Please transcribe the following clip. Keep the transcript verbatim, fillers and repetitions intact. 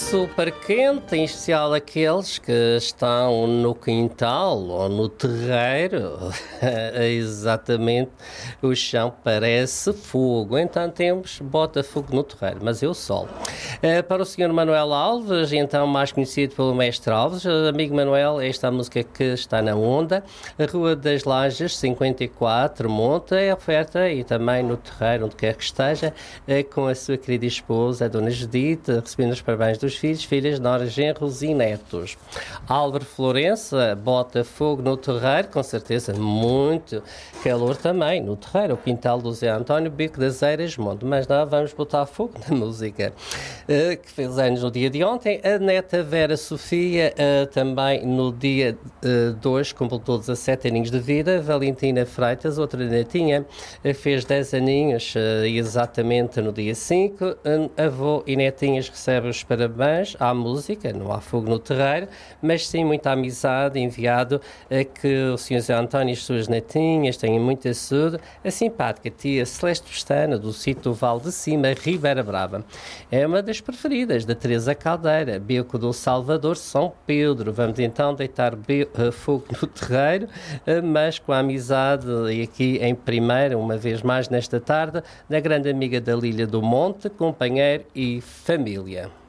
super quente, em especial aqueles que estão no quintal ou no terreiro. Exatamente, o chão parece fogo, então temos bota fogo no terreiro, mas eu solo. Para o senhor Manuel Alves, então mais conhecido pelo Mestre Alves, amigo Manuel, esta é a música que está na onda. A Rua das Lajes, cinquenta e quatro, monta é oferta e também no terreiro, onde quer que esteja, com a sua querida esposa, a Dona Judite, recebendo os parabéns dos filhos, filhas, noras, genros e netos. Álvaro Florença bota fogo no terreiro, com certeza muito calor também no terreiro. O quintal do Zé António, Bico das Eiras, Monte. Mas não, vamos botar fogo na música. Uh, que fez anos no dia de ontem. A neta Vera Sofia, uh, também no dia dois, uh, completou dezassete aninhos de vida. Valentina Freitas, outra netinha, uh, fez dez aninhos, uh, exatamente no dia cinco. Uh, avô e netinhas recebem os parabéns à música, não há fogo no terreiro, mas sim muita amizade, enviado a que o senhor Zé António e as suas netinhas tenham muita saúde. A simpática tia Celeste Pestana, do sítio do Val de Cima, Ribeira Brava. É uma das preferidas da Teresa Caldeira, Beco do Salvador, São Pedro. Vamos então deitar be- fogo no terreiro, mas com a amizade, e aqui em primeira, uma vez mais nesta tarde, da grande amiga da Lília do Monte, companheiro e família.